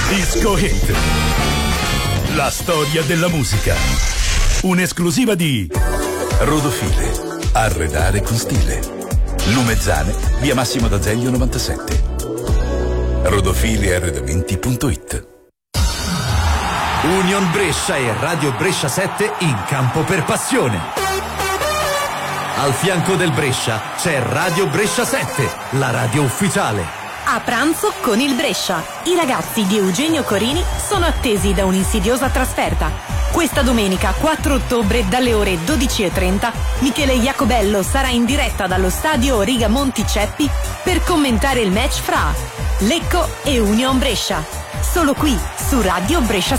Disco Hit. La storia della musica. Un'esclusiva di Rodofile. Arredare con stile. Lumezzane, via Massimo d'Azeglio 97. Rodofilearredamenti.it. Union Brescia e Radio Brescia 7 in campo per passione. Al fianco del Brescia c'è Radio Brescia 7, la radio ufficiale. A pranzo con il Brescia. I ragazzi di Eugenio Corini sono attesi da un'insidiosa trasferta. Questa domenica 4 ottobre dalle ore 12:30 Michele Iacobello sarà in diretta dallo stadio Riga Monticeppi per commentare il match fra Lecco e Union Brescia. Solo qui su Radio Brescia